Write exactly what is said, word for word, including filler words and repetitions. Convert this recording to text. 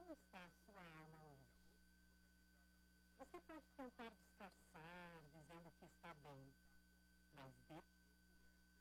Como está a sua alma hoje? Você pode tentar disfarçar, dizendo que está bem, mas dentro